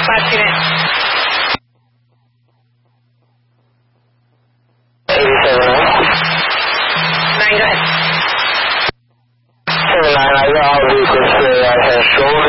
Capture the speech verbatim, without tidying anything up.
Watching it. eighty-seven nine. Nine, go ahead. seven nine, I got all vehicles clear right here, shoulder.